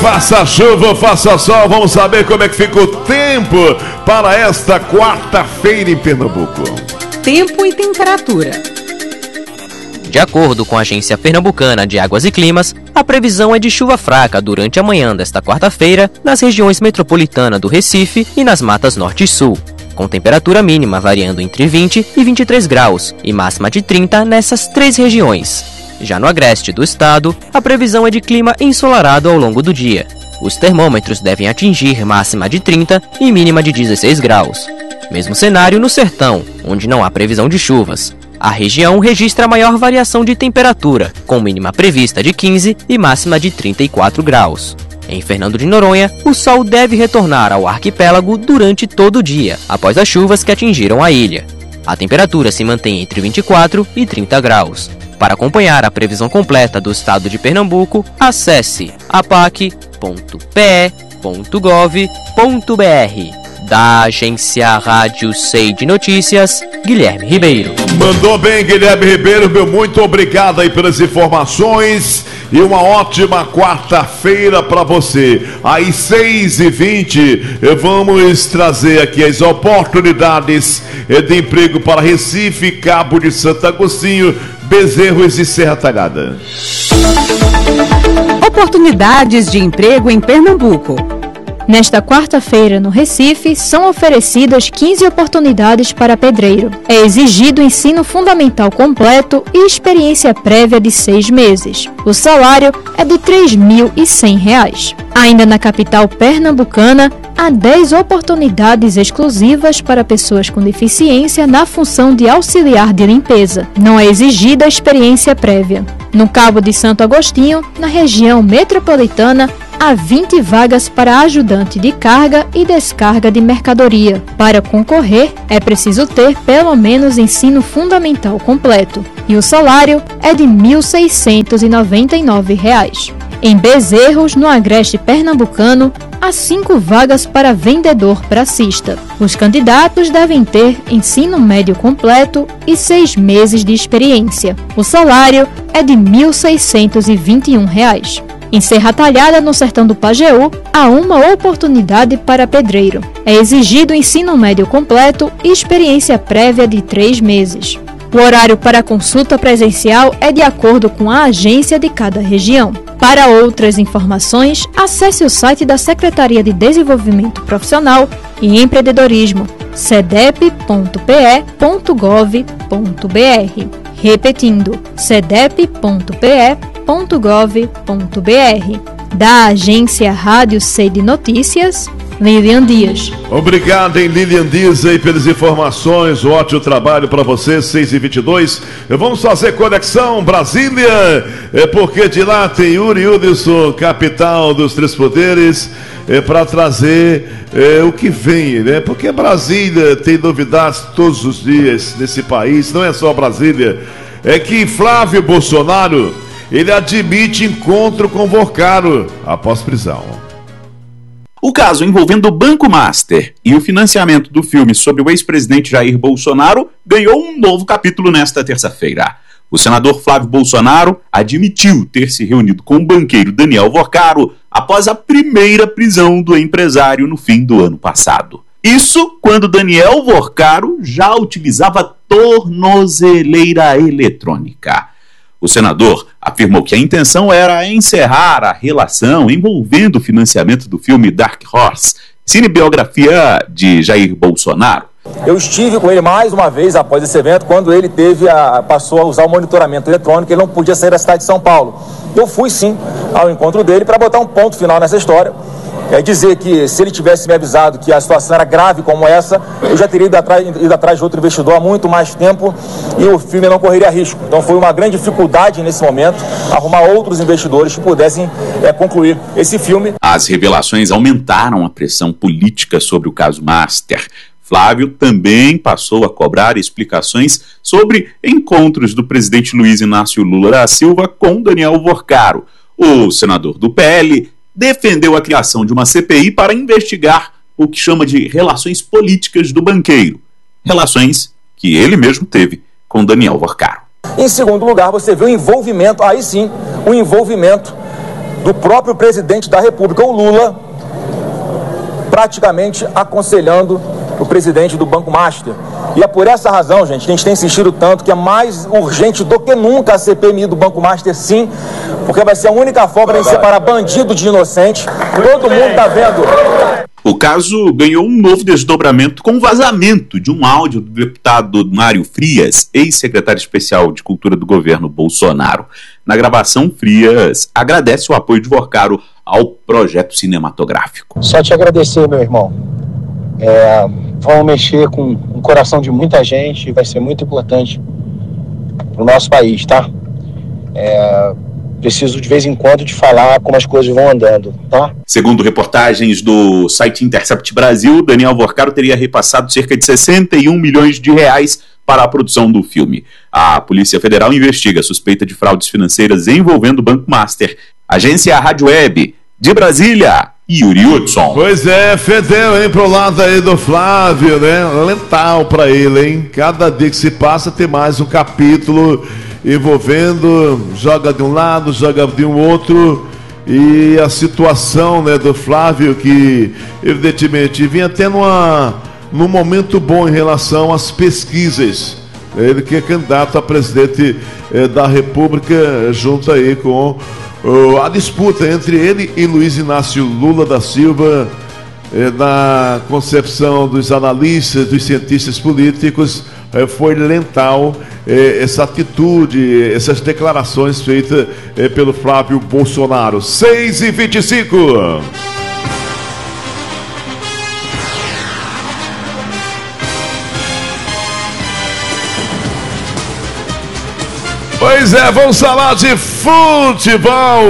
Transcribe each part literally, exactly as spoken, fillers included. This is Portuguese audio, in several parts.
faça chuva ou faça sol, vamos saber como é que fica o tempo para esta quarta-feira em Pernambuco. Tempo e temperatura. De acordo com a Agência Pernambucana de Águas e Climas, a previsão é de chuva fraca durante a manhã desta quarta-feira nas regiões metropolitana do Recife e nas matas norte e sul, com temperatura mínima variando entre vinte e vinte e três graus e máxima de trinta nessas três regiões. Já no agreste do estado, a previsão é de clima ensolarado ao longo do dia. Os termômetros devem atingir máxima de trinta e mínima de dezesseis graus. Mesmo cenário no sertão, onde não há previsão de chuvas. A região registra a maior variação de temperatura, com mínima prevista de quinze e máxima de trinta e quatro graus. Em Fernando de Noronha, o sol deve retornar ao arquipélago durante todo o dia, após as chuvas que atingiram a ilha. A temperatura se mantém entre vinte e quatro e trinta graus. Para acompanhar a previsão completa do estado de Pernambuco, acesse apac ponto p e ponto gov ponto br. Da agência Rádio Sei de Notícias, Guilherme Ribeiro. Mandou bem, Guilherme Ribeiro, meu muito obrigado aí pelas informações e uma ótima quarta-feira para você. Às seis e vinte, vamos trazer aqui as oportunidades de emprego para Recife, Cabo de Santo Agostinho, Bezerros e Serra Talhada. Oportunidades de emprego em Pernambuco. Nesta quarta-feira, no Recife, são oferecidas quinze oportunidades para pedreiro. É exigido ensino fundamental completo e experiência prévia de seis meses. O salário é de três mil e cem reais. Ainda na capital pernambucana, há dez oportunidades exclusivas para pessoas com deficiência na função de auxiliar de limpeza. Não é exigida experiência prévia. No Cabo de Santo Agostinho, na região metropolitana, há vinte vagas para ajudante de carga e descarga de mercadoria. Para concorrer, é preciso ter pelo menos ensino fundamental completo. E o salário é de mil seiscentos e noventa e nove reais. Em Bezerros, no agreste pernambucano, há cinco vagas para vendedor pracista. Os candidatos devem ter ensino médio completo e seis meses de experiência. O salário é de mil seiscentos e vinte e um reais. Em Serra Talhada, no sertão do Pajeú, há uma oportunidade para pedreiro. É exigido ensino médio completo e experiência prévia de três meses. O horário para consulta presencial é de acordo com a agência de cada região. Para outras informações, acesse o site da Secretaria de Desenvolvimento Profissional e Empreendedorismo, cedep ponto p e ponto gov ponto br. Repetindo, cedep ponto p e ponto gov ponto br. Da agência Rádio Sei de Notícias, Lilian Dias. Obrigado, hein, Lilian Dias, aí pelas informações, um ótimo trabalho para você. Seis e vinte e dois, vamos fazer conexão Brasília, é porque de lá tem Yuri Hudson, capital dos Três Poderes, é, para trazer é, o que vem, né? Porque Brasília tem novidades todos os dias nesse país, não é só Brasília. É que Flávio Bolsonaro, ele admite encontro com Vorcaro após prisão. O caso envolvendo o Banco Master e o financiamento do filme sobre o ex-presidente Jair Bolsonaro ganhou um novo capítulo nesta terça-feira. O senador Flávio Bolsonaro admitiu ter se reunido com o banqueiro Daniel Vorcaro após a primeira prisão do empresário no fim do ano passado. Isso quando Daniel Vorcaro já utilizava tornozeleira eletrônica. O senador afirmou que a intenção era encerrar a relação envolvendo o financiamento do filme Dark Horse, cinebiografia de Jair Bolsonaro. Eu estive com ele mais uma vez após esse evento, quando ele teve a, passou a usar o monitoramento eletrônico, ele não podia sair da cidade de São Paulo. Eu fui sim ao encontro dele para botar um ponto final nessa história. É dizer que se ele tivesse me avisado que a situação era grave como essa, eu já teria ido atrás, ido atrás de outro investidor há muito mais tempo e o filme não correria risco. Então foi uma grande dificuldade nesse momento arrumar outros investidores que pudessem é, concluir esse filme. As revelações aumentaram a pressão política sobre o caso Master. Flávio também passou a cobrar explicações sobre encontros do presidente Luiz Inácio Lula da Silva com Daniel Vorcaro. O senador do P L defendeu a criação de uma C P I para investigar o que chama de relações políticas do banqueiro. Relações que ele mesmo teve com Daniel Vorcaro. Em segundo lugar, você vê o envolvimento, aí sim, o envolvimento do próprio presidente da República, o Lula, praticamente aconselhando o presidente do Banco Master. E é por essa razão, gente, que a gente tem insistido tanto que é mais urgente do que nunca a C P M I do Banco Master, sim, porque vai ser a única forma de a gente separar bandido de inocente. Todo mundo está vendo. O caso ganhou um novo desdobramento com o vazamento de um áudio do deputado Mário Frias, ex-secretário especial de Cultura do governo Bolsonaro. Na gravação, Frias agradece o apoio de Vorcaro ao projeto cinematográfico. Só te agradecer, meu irmão. É, vamos mexer com o coração de muita gente e vai ser muito importante para o nosso país, tá? É... Preciso de vez em quando de falar como as coisas vão andando, tá? Segundo reportagens do site Intercept Brasil, Daniel Vorcaro teria repassado cerca de sessenta e um milhões de reais para a produção do filme. A Polícia Federal investiga a suspeita de fraudes financeiras envolvendo o Banco Master. Agência Rádio Web, de Brasília, Yuri Hudson. Pois é, fedeu, hein, pro lado aí do Flávio, né? Lental pra ele, hein? Cada dia que se passa tem mais um capítulo envolvendo, joga de um lado, joga de um outro, e a situação, né, do Flávio, que evidentemente vinha tendo uma, num momento bom em relação às pesquisas. Ele que é candidato a presidente eh, da República, junto aí com oh, a disputa entre ele e Luiz Inácio Lula da Silva, eh, na concepção dos analistas, dos cientistas políticos. Foi lental eh, essa atitude, essas declarações feitas eh, pelo Flávio Bolsonaro. seis e vinte e cinco. Pois é, vamos falar de futebol.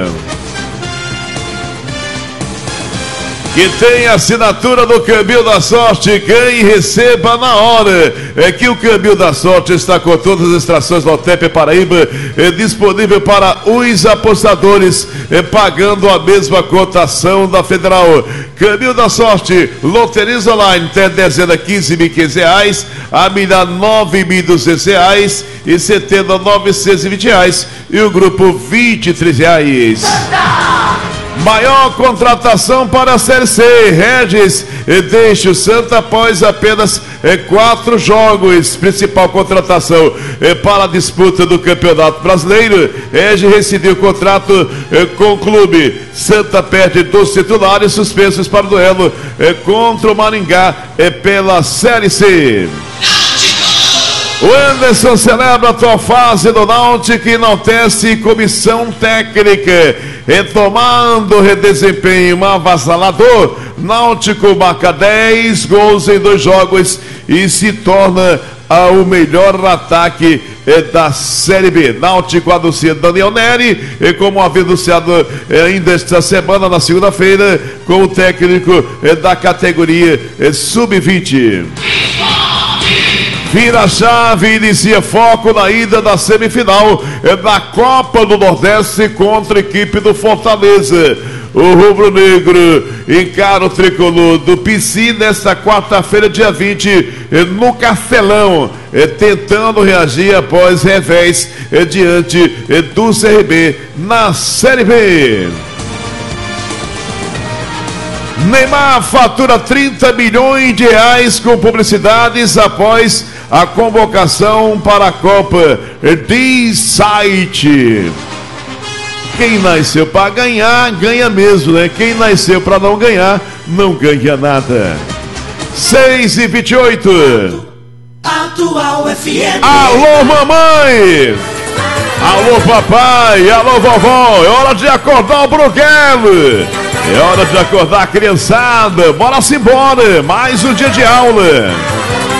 Que tem assinatura do Câmbio da Sorte, ganhe e receba na hora. É que o Câmbio da Sorte está com todas as extrações do Otep Paraíba, é disponível para os apostadores, é, pagando a mesma cotação da Federal. Câmbio da Sorte, loterias online, tem dezena quinze mil e quinhentos reais, a milha nove mil e duzentos reais e setenta novecentos e vinte reais e o grupo vinte e três reais. Maior contratação para a Série C. Regis deixa o Santa após apenas é, quatro jogos. Principal contratação é, para a disputa do Campeonato Brasileiro. Regis rescindiu o contrato é, com o clube. Santa perde dos titulares suspensos para o duelo é, contra o Maringá é, pela Série C. O Anderson celebra a atual fase do Náutico e enaltece comissão técnica. Retomando o desempenho avassalador, Náutico marca dez gols em dois jogos e se torna ah, o melhor ataque eh, da Série B. Náutico anuncia Daniel Neri, e como havia anunciado eh, ainda esta semana, na segunda-feira, com o técnico eh, da categoria eh, sub vinte. Vira a chave e inicia foco na ida da semifinal da Copa do Nordeste contra a equipe do Fortaleza. O rubro-negro encara o tricolor do P C nesta quarta-feira, dia vinte, no Castelão, tentando reagir após revés diante do C R B na Série B. Neymar fatura trinta milhões de reais com publicidades após a convocação para a Copa, diz site. Quem nasceu para ganhar, ganha mesmo, né? Quem nasceu para não ganhar, não ganha nada. seis e vinte e oito. Atual F M. Alô, mamãe! Alô, papai! Alô, vovó! É hora de acordar o Bruguelo! É hora de acordar a criançada! Bora-se embora! Mais um dia de aula!